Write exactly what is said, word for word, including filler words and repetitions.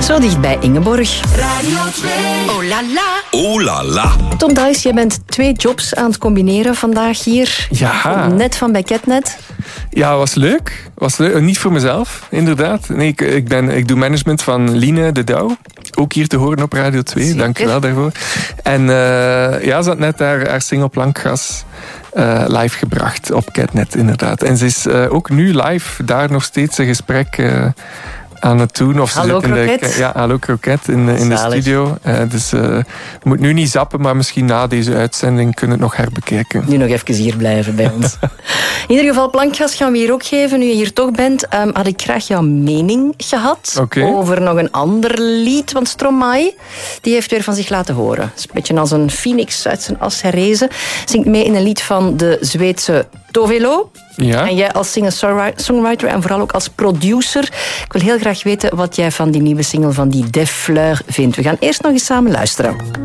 Zo dicht bij Ingeborg. Radio twee. Oh la la. Oh la la. Tom Dijs, jij bent twee jobs aan het combineren vandaag hier. Ja. Net van bij Ketnet. Ja, was leuk. Was leuk. Niet voor mezelf, inderdaad. Nee, ik, ik, ben, ik doe management van Line de Douw. Ook hier te horen op Radio twee. Zeker. Dank je wel daarvoor. En uh, ja, ze had net haar, haar single Plankgas uh, live gebracht op Ketnet, inderdaad. En ze is uh, ook nu live daar nog steeds een gesprek uh, aan het doen. Of ze Hallo zit in Kroket. de, ja, Hallo Kroket in, de, in de studio. Uh, dus uh, moet nu niet zappen, maar misschien na deze uitzending kunnen we het nog herbekijken. Nu nog even hier blijven bij ons. In ieder geval, Plankgas gaan we hier ook geven. Nu je hier toch bent, um, had ik graag jouw mening gehad okay. over nog een ander lied. Want Stromae, die heeft weer van zich laten horen. Het is een beetje als een phoenix uit zijn as herrezen. Zingt mee in een lied van de Zweedse Tovelo. Ja. En jij als singer-songwriter en vooral ook als producer. Ik wil heel graag weten wat jij van die nieuwe single van die Def Fleur vindt. We gaan eerst nog eens samen luisteren.